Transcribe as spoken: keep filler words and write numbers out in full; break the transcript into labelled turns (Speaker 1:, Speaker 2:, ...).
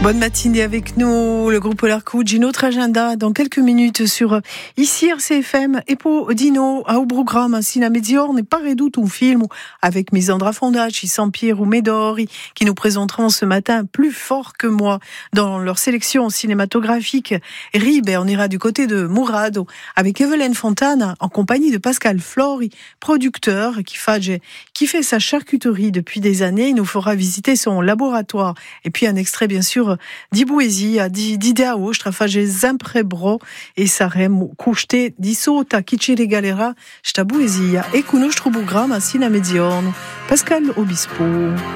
Speaker 1: Bonne matinée avec nous, le groupe Larcouge, notre agenda dans quelques minutes sur ici R C F M et pour Dino au programme Sina Mediorne et Paredou un film avec Misandra Fondacci, Sampiero Medori qui nous présenteront ce matin Plus fort que moi dans leur sélection cinématographique. Rib, on ira du côté de Murado avec Evelyne Fontana en compagnie de Pascal Flori, producteur qui fait, qui fait sa charcuterie depuis des années. Il nous fera visiter son laboratoire et puis un extrait bien sûr di poesia, di, di ideao, strafage zemprebro e saremo custe di sota chi ci regalerà sta poesia e con nostro programma Sina Mediorno Pascal Obispo.